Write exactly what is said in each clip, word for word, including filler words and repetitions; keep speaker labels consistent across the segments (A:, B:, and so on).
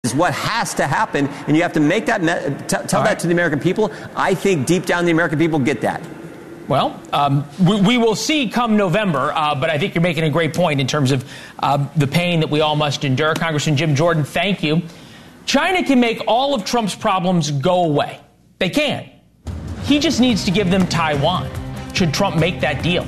A: is what has to happen, and you have to make that, me- t- tell that right. to the American people. I think deep down the American people get that.
B: Well, um, we, we will see come November, uh, but I think you're making a great point in terms of uh, the pain that we all must endure. Congressman Jim Jordan, thank you. China can make all of Trump's problems go away. They can. He just needs to give them Taiwan. Should Trump make that deal?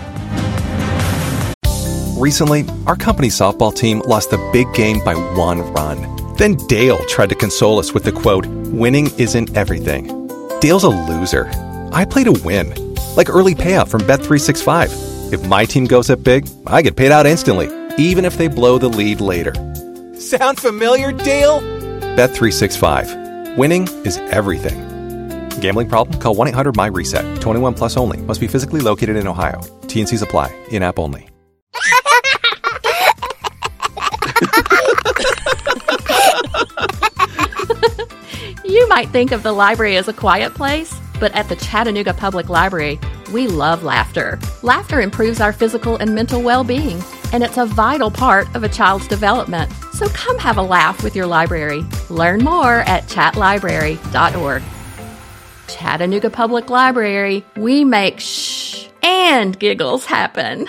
C: Recently, our company's softball team lost the big game by one run. Then Dale tried to console us with the quote, "Winning isn't everything." Dale's a loser. I play to win. Like early payout from Bet three sixty-five. If my team goes up big, I get paid out instantly, even if they blow the lead later. Sound familiar, Dale? Bet three sixty-five. Winning is everything. Gambling problem? Call one eight hundred M Y reset. twenty-one plus only. Must be physically located in Ohio. T and C's apply. In-app only.
D: You might think of the library as a quiet place, but at the Chattanooga Public Library, we love laughter. Laughter improves our physical and mental well-being, and it's a vital part of a child's development. So come have a laugh with your library. Learn more at chat library dot org. Chattanooga Public Library, we make shh and giggles happen.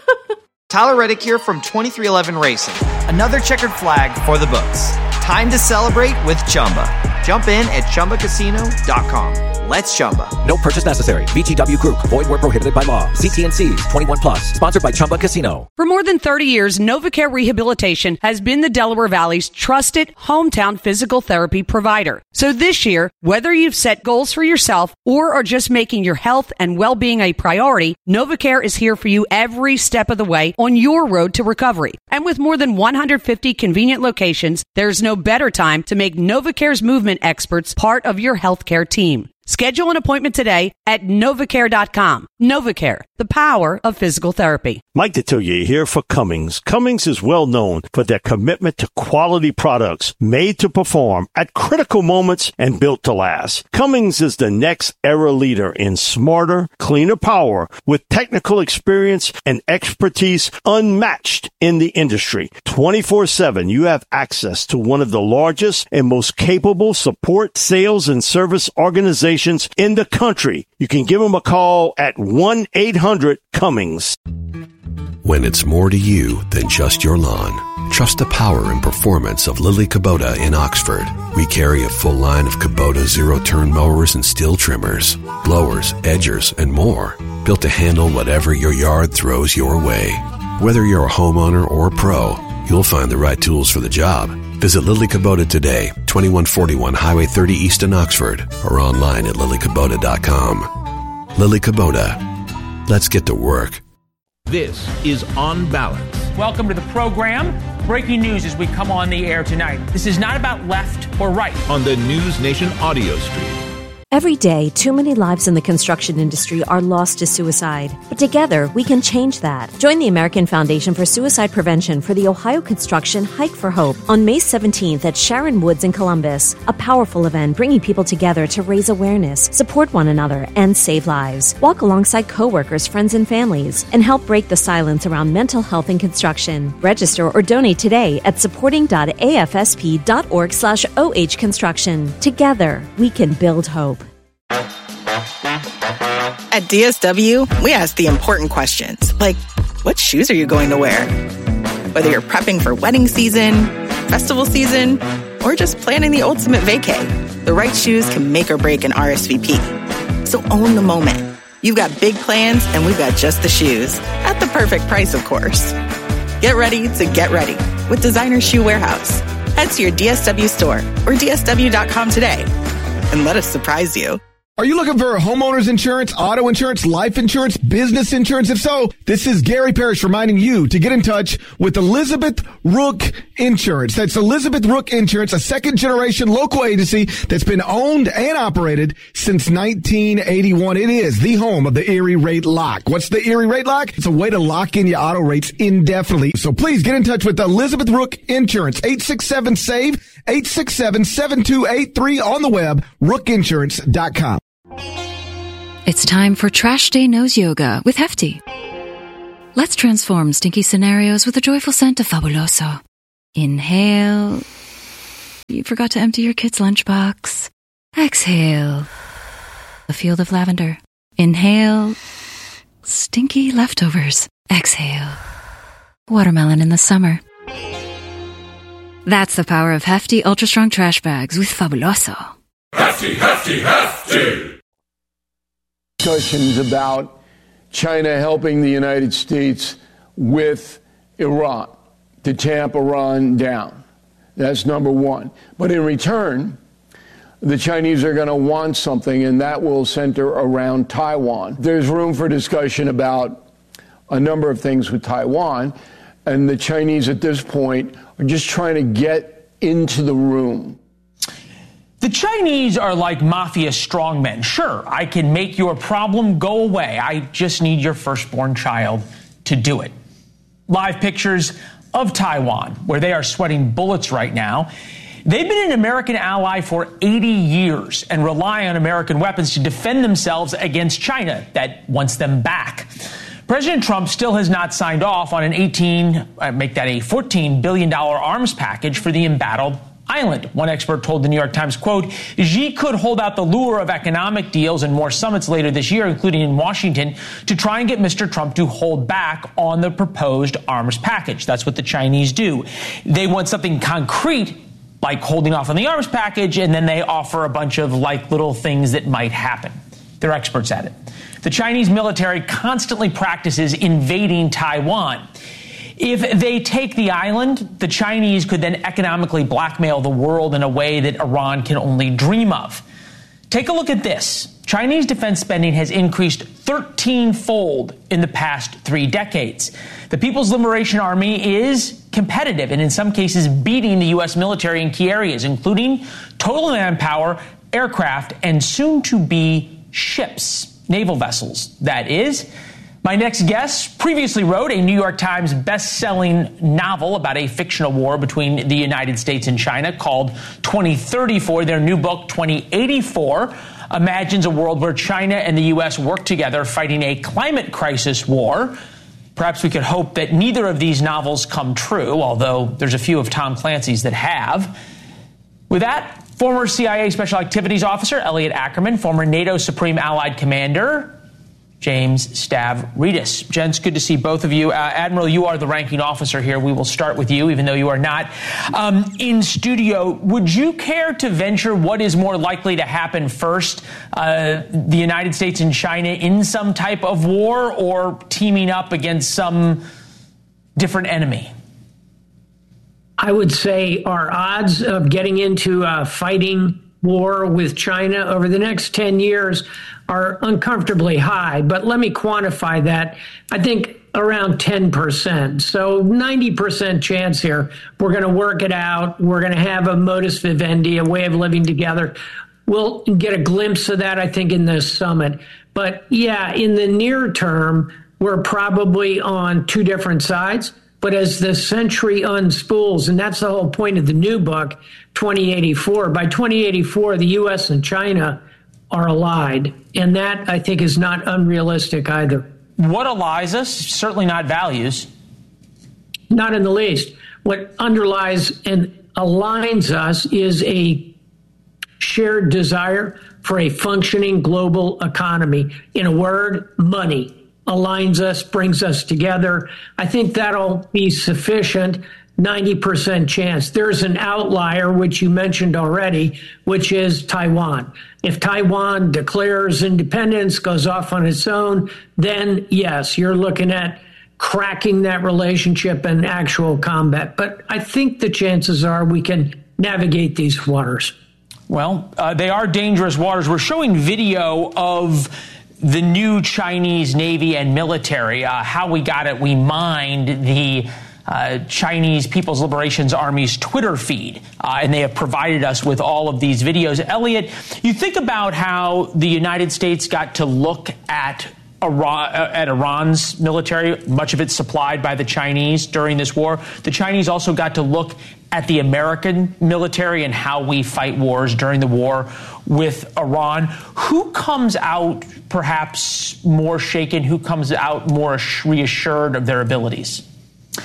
E: Tyler Reddick here from twenty-three eleven Racing. Another checkered flag for the books. Time to celebrate with Chumba. Jump in at Chumba Casino dot com. Let's Chumba.
F: No purchase necessary. V G W Group. Void where prohibited by law. See T and C's. twenty-one plus. Sponsored by Chumba Casino.
G: For more than thirty years, NovaCare Rehabilitation has been the Delaware Valley's trusted hometown physical therapy provider. So this year, whether you've set goals for yourself or are just making your health and well-being a priority, NovaCare is here for you every step of the way on your road to recovery. And with more than one hundred fifty convenient locations, there's no better time to make NovaCare's movement experts part of your healthcare team. Schedule an appointment today at novacare dot com. NovaCare, the power of physical therapy.
H: Mike Detillier here for Cummings. Cummings is well known for their commitment to quality products made to perform at critical moments and built to last. Cummings is the next era leader in smarter, cleaner power with technical experience and expertise unmatched in the industry. twenty-four seven, you have access to one of the largest and most capable support, sales, and service organizations in the country. You can give them a call at one eight hundred Cummings.
I: When it's more to you than just your lawn, trust the power and performance of Lily Kubota in Oxford. We carry a full line of Kubota zero-turn mowers and steel trimmers, blowers, edgers, and more, built to handle whatever your yard throws your way. Whether you're a homeowner or a pro, you'll find the right tools for the job. Visit Lily Kubota today, twenty-one forty-one Highway thirty East in Oxford, or online at lily kubota dot com. Lily Kubota. Let's get to work.
J: This is On Balance.
B: Welcome to the program. Breaking news as we come on the air tonight. This is not about left or right.
J: On the News Nation audio stream.
K: Every day, too many lives in the construction industry are lost to suicide. But together, we can change that. Join the American Foundation for Suicide Prevention for the Ohio Construction Hike for Hope on May seventeenth at Sharon Woods in Columbus. A powerful event bringing people together to raise awareness, support one another, and save lives. Walk alongside coworkers, friends, and families, and help break the silence around mental health in construction. Register or donate today at supporting dot a f s p dot org slash o h construction. Together, we can build hope.
L: At D S W, we ask the important questions, like, what shoes are you going to wear? Whether you're prepping for wedding season, festival season, or just planning the ultimate vacay, the right shoes can make or break an R S V P. So own the moment. You've got big plans, and we've got just the shoes. At the perfect price, of course. Get ready to get ready with Designer Shoe Warehouse. Head to your D S W store or D S W dot com today and let us surprise you.
M: Are you looking for homeowners insurance, auto insurance, life insurance, business insurance? If so, this is Gary Parrish reminding you to get in touch with Elizabeth Rook Insurance. That's Elizabeth Rook Insurance, a second-generation local agency that's been owned and operated since nineteen eighty-one. It is the home of the Erie Rate Lock. What's the Erie Rate Lock? It's a way to lock in your auto rates indefinitely. So please get in touch with Elizabeth Rook Insurance, eight six seven, S A V E, eight six seven, seven two eight three on the web, rook insurance dot com.
N: It's time for Trash Day Nose Yoga with Hefty. Let's transform stinky scenarios with a joyful scent of Fabuloso. Inhale. You forgot to empty your kid's lunchbox. Exhale. A field of lavender. Inhale. Stinky leftovers. Exhale. Watermelon in the summer. That's the power of hefty, ultra-strong trash bags with Fabuloso.
O: Hefty, hefty, hefty! Discussions about China helping the United States with Iran to tamp Iran down. That's number one. But in return, the Chinese are going to want something, and that will center around Taiwan. There's room for discussion about a number of things with Taiwan, and the Chinese at this point are just trying to get into the room.
B: The Chinese are like mafia strongmen. Sure, I can make your problem go away. I just need your firstborn child to do it. Live pictures of Taiwan, where they are sweating bullets right now. They've been an American ally for eighty years and rely on American weapons to defend themselves against China that wants them back. President Trump still has not signed off on an eighteen, uh, make that a fourteen billion dollars arms package for the embattled island. One expert told the New York Times, quote, Xi could hold out the lure of economic deals and more summits later this year, including in Washington, to try and get Mister Trump to hold back on the proposed arms package. That's what the Chinese do. They want something concrete, like holding off on the arms package, and then they offer a bunch of like little things that might happen. They're experts at it. The Chinese military constantly practices invading Taiwan. If they take the island, the Chinese could then economically blackmail the world in a way that Iran can only dream of. Take a look at this. Chinese defense spending has increased thirteen-fold in the past three decades. The People's Liberation Army is competitive and in some cases beating the U S military in key areas, including total manpower, aircraft, and soon-to-be ships, naval vessels, that is. My next guest previously wrote a New York Times best-selling novel about a fictional war between the United States and China called twenty thirty-four. Their new book, twenty eighty-four, imagines a world where China and the U S work together fighting a climate crisis war. Perhaps we could hope that neither of these novels come true, although there's a few of Tom Clancy's that have. With that, former C I A Special Activities Officer Elliot Ackerman, former NATO Supreme Allied Commander James Stavridis. Gents, good to see both of you. Uh, Admiral, you are the ranking officer here. We will start with you, even though you are not um, in studio. Would you care to venture what is more likely to happen first, uh, the United States and China in some type of war, or teaming up against some different enemy?
P: I would say our odds of getting into a fighting war with China over the next ten years are uncomfortably high, but let me quantify that. I think around ten percent. So ninety percent chance here. We're going to work it out. We're going to have a modus vivendi, a way of living together. We'll get a glimpse of that, I think, in this summit. But yeah, in the near term, we're probably on two different sides. But as the century unspools, and that's the whole point of the new book, twenty eighty-four, by twenty eighty-four, the U S and China are allied. And that, I think, is not unrealistic either.
B: What allies us? Certainly not values.
P: Not in the least. What underlies and aligns us is a shared desire for a functioning global economy. In a word, money aligns us, brings us together. I think that'll be sufficient. ninety percent chance. There's an outlier, which you mentioned already, which is Taiwan. If Taiwan declares independence, goes off on its own, then yes, you're looking at cracking that relationship and actual combat. But I think the chances are we can navigate these waters.
B: Well, uh, they are dangerous waters. We're showing video of the new Chinese Navy and military. Uh, how we got it, we mined the Uh, Chinese People's Liberation Army's Twitter feed, uh, and they have provided us with all of these videos. Elliot, you think about how the United States got to look at Iran, uh, at Iran's military, much of it supplied by the Chinese during this war. The Chinese also got to look at the American military and how we fight wars during the war with Iran. Who comes out perhaps more shaken? Who comes out more reassured of their abilities?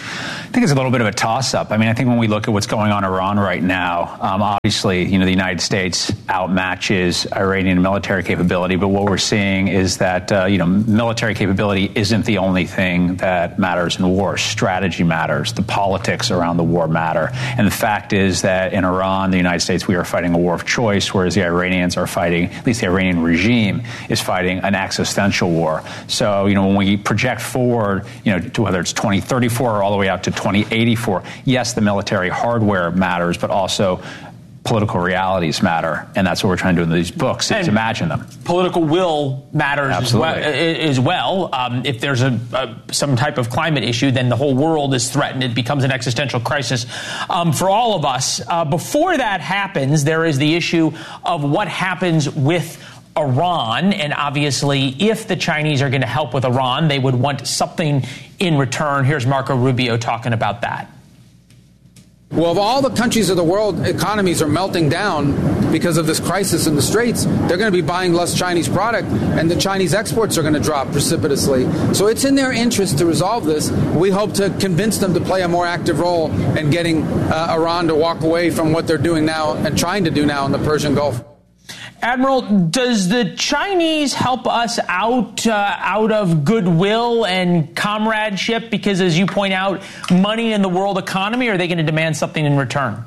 Q: think it's a little bit of a toss-up. I mean, I think when we look at what's going on in Iran right now, um, obviously, you know, the United States outmatches Iranian military capability, but what we're seeing is that, uh, you know, military capability isn't the only thing that matters in war. Strategy matters. The politics around the war matter. And the fact is that in Iran, the United States, we are fighting a war of choice, whereas the Iranians are fighting, at least the Iranian regime is fighting an existential war. So, you know, when we project forward, you know, to whether it's twenty thirty-four or all the way out to twenty eighty-four, yes, the military hardware matters, but also political realities matter, and that's what we're trying to do in these books, is imagine them.
B: Political will matters
Q: Absolutely.
B: as well. As well. Um, if there's a, a some type of climate issue, then the whole world is threatened. It becomes an existential crisis um, for all of us. Uh, before that happens, there is the issue of what happens with Iran, and obviously if the Chinese are going to help with Iran, they would want something in return. Here's Marco Rubio talking about that.
R: Well, if all the countries of the world economies are melting down because of this crisis in the Straits, they're going to be buying less Chinese product, and the Chinese exports are going to drop precipitously. So it's in their interest to resolve this. We hope to convince them to play a more active role in getting uh, Iran to walk away from what they're doing now and trying to do now in the Persian Gulf.
B: Admiral, does the Chinese help us out uh, out of goodwill and comradeship? Because, as you point out, money in the world economy, or are they going to demand something in return?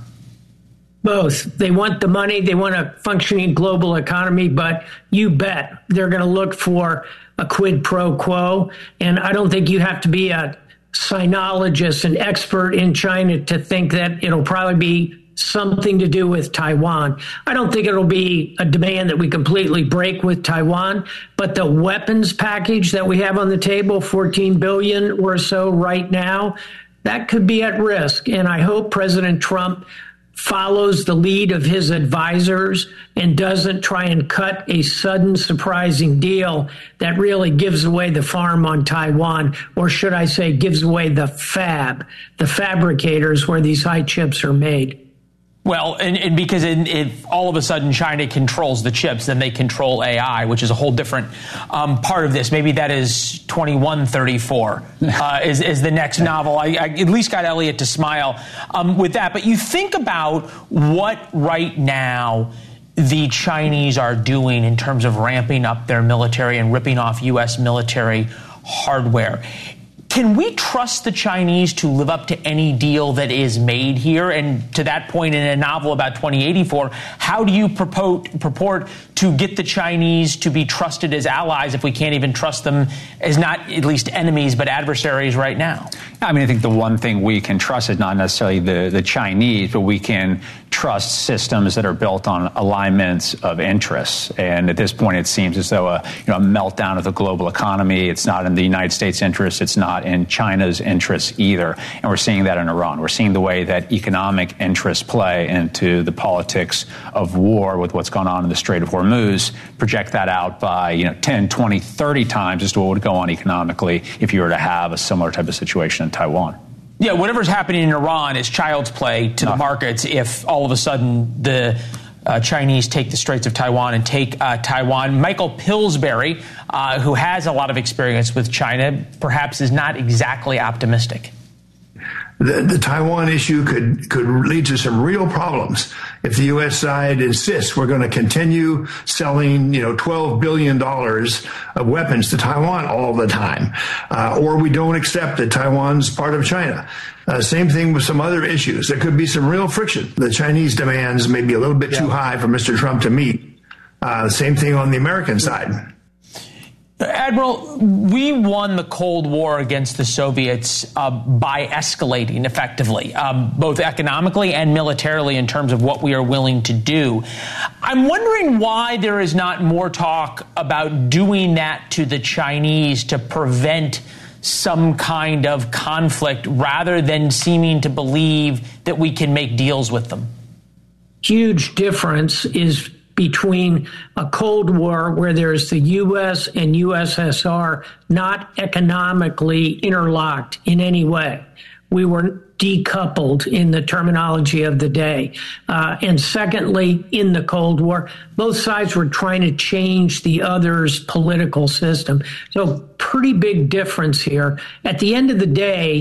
P: Both. They want the money. They want a functioning global economy. But you bet they're going to look for a quid pro quo. And I don't think you have to be a sinologist, an expert in China, to think that it'll probably be something to do with Taiwan. I don't think it'll be a demand that we completely break with Taiwan, but the weapons package that we have on the table, fourteen billion dollars or so right now, that could be at risk. And I hope President Trump follows the lead of his advisors and doesn't try and cut a sudden surprising deal that really gives away the farm on Taiwan, or should I say gives away the fab, the fabricators where these high chips are made.
B: Well, and, and because in, if all of a sudden China controls the chips, then they control A I, which is a whole different um, part of this. Maybe that is twenty-one thirty-four uh, is, is the next novel. I, I at least got Elliot to smile um, with that. But you think about what right now the Chinese are doing in terms of ramping up their military and ripping off U S military hardware. Can we trust the Chinese to live up to any deal that is made here? And to that point, in a novel about twenty eighty-four, how do you purport, purport to get the Chinese to be trusted as allies if we can't even trust them as not at least enemies, but adversaries right now?
Q: I mean, I think the one thing we can trust is not necessarily the, the Chinese, but we can trust systems that are built on alignments of interests. And at this point, it seems as though a, you know, a meltdown of the global economy, it's not in the United States' interest, it's not in China's interests either. And we're seeing that in Iran. We're seeing the way that economic interests play into the politics of war with what's gone on in the Strait of Hormuz, project that out by, you know, ten, twenty, thirty times as to what would go on economically if you were to have a similar type of situation in Taiwan.
B: Yeah, whatever's happening in Iran is child's play to the markets if all of a sudden the uh, Chinese take the Straits of Taiwan and take uh, Taiwan. Michael Pillsbury, uh, who has a lot of experience with China, perhaps is not exactly optimistic.
S: The, the Taiwan issue could could lead to some real problems if the U S side insists we're going to continue selling, you know, twelve billion dollars of weapons to Taiwan all the time, uh, or we don't accept that Taiwan's part of China. Uh, same thing with some other issues. There could be some real friction. The Chinese demands may be a little bit yeah. too high for Mister Trump to meet. Uh, same thing on the American side.
B: Admiral, we won the Cold War against the Soviets uh, by escalating effectively, um, both economically and militarily in terms of what we are willing to do. I'm wondering why there is not more talk about doing that to the Chinese to prevent some kind of conflict rather than seeming to believe that we can make deals with them.
P: Huge difference is between a Cold War where there's the U S and U S S R not economically interlocked in any way. We were decoupled in the terminology of the day. Uh, and secondly, in the Cold War, both sides were trying to change the other's political system. So pretty big difference here. At the end of the day,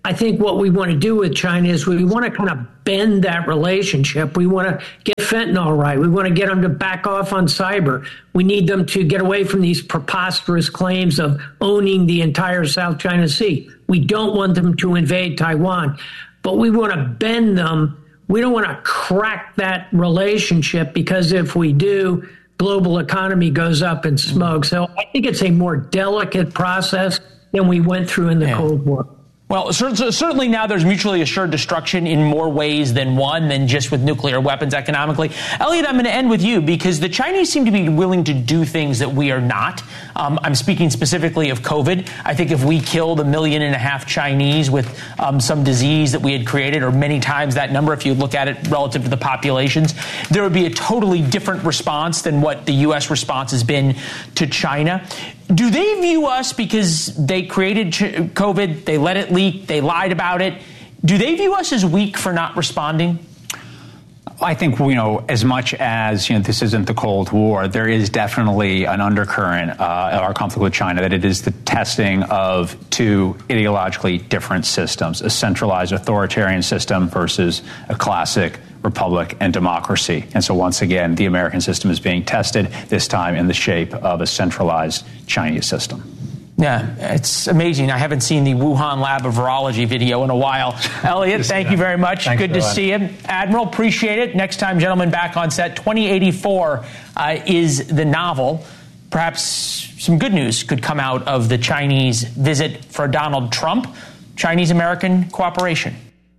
P: I think what we want to do with China is we want to kind of bend that relationship. We want to get fentanyl right. We want to get them to back off on cyber. We need them to get away from these preposterous claims of owning the entire South China Sea. We don't want them to invade Taiwan, but we want to bend them. We don't want to crack that relationship, because if we do, global economy goes up in smoke. So I think it's a more delicate process than we went through in the yeah. Cold War.
B: Well, certainly now there's mutually assured destruction in more ways than one, than just with nuclear weapons economically. Elliot, I'm going to end with you, because the Chinese seem to be willing to do things that we are not. Um, I'm speaking specifically of COVID. I think if we killed a million and a half Chinese with um, some disease that we had created, or many times that number, if you look at it relative to the populations, there would be a totally different response than what the U S response has been to China. Do they view us, because they created COVID, they let it leak, they lied about it, do they view us as weak for not responding?
Q: I think, you know, as much as, you know, this isn't the Cold War, there is definitely an undercurrent uh, of our conflict with China, that it is the testing of two ideologically different systems, a centralized authoritarian system versus a classic republic and democracy. And so once again, the American system is being tested, this time in the shape of a centralized Chinese system.
B: Yeah, it's amazing. I haven't seen the Wuhan Lab of Virology video in a while. Elliot, thank you very much.
Q: Thanks,
B: Good to
Q: Ron.
B: see you. Admiral, appreciate it. Next time, gentlemen, back on set. twenty eighty-four uh, is the novel. Perhaps some good news could come out of the Chinese visit for Donald Trump. Chinese-American cooperation.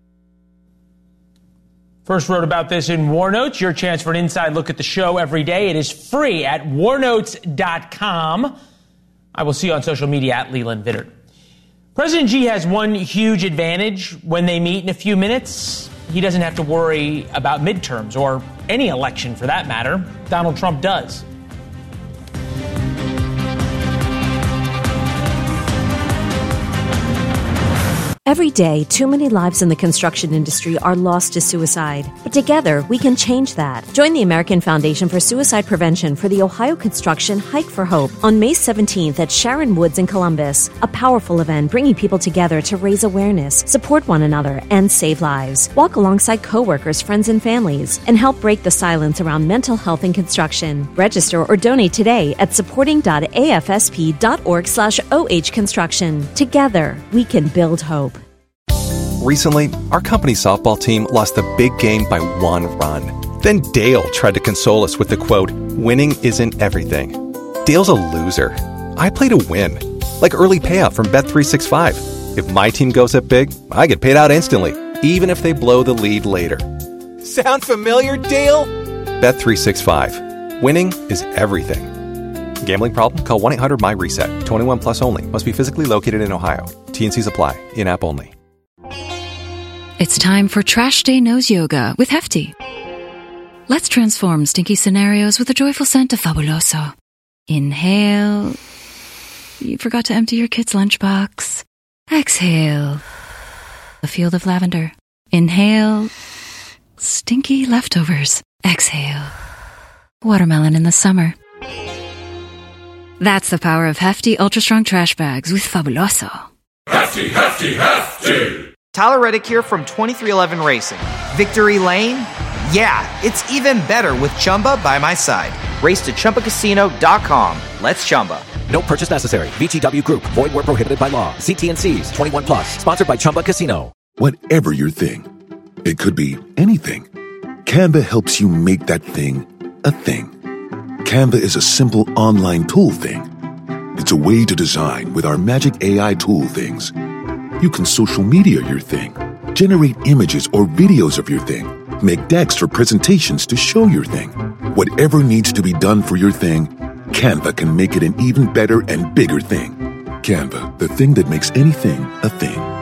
B: First wrote about this in War Notes. Your chance for an inside look at the show every day. It is free at war notes dot com. I will see you on social media at Leland Vittert. President Xi has one huge advantage when they meet in a few minutes. He doesn't have to worry about midterms, or any election for that matter. Donald Trump does.
K: Every day, too many lives in the construction industry are lost to suicide. But together, we can change that. Join the American Foundation for Suicide Prevention for the Ohio Construction Hike for Hope on May seventeenth at Sharon Woods in Columbus. A powerful event bringing people together to raise awareness, support one another, and save lives. Walk alongside coworkers, friends, and families, and help break the silence around mental health in construction. Register or donate today at supporting dot a f s p dot org slash o h construction. Together, we can build hope.
C: Recently, our company softball team lost the big game by one run. Then Dale tried to console us with the quote, "Winning isn't everything." Dale's a loser. I play to win. Like early payout from Bet three sixty-five. If my team goes up big, I get paid out instantly, even if they blow the lead later. Sound familiar, Dale? Bet three sixty-five. Winning is everything. Gambling problem? Call one eight hundred my reset. twenty-one plus only. Must be physically located in Ohio. T N Cs apply. In-app only.
N: It's time for Trash Day Nose Yoga with Hefty. Let's transform stinky scenarios with a joyful scent of Fabuloso. Inhale. You forgot to empty your kid's lunchbox. Exhale. A field of lavender. Inhale. Stinky leftovers. Exhale. Watermelon in the summer. That's the power of Hefty Ultra Strong Trash Bags with Fabuloso.
T: Hefty, Hefty, Hefty!
E: Tyler Reddick here from twenty-three eleven Racing. Victory Lane? Yeah, it's even better with Chumba by my side. Race to Chumba Casino dot com. Let's Chumba.
F: No purchase necessary. V G W Group. Void where prohibited by law. See T N Cs. twenty-one plus. Sponsored by Chumba Casino.
U: Whatever your thing, it could be anything. Canva helps you make that thing a thing. Canva is a simple online tool thing. It's a way to design with our magic A I tool things. You can social media your thing, generate images or videos of your thing, make decks for presentations to show your thing. Whatever needs to be done for your thing, Canva can make it an even better and bigger thing. Canva, the thing that makes anything a thing.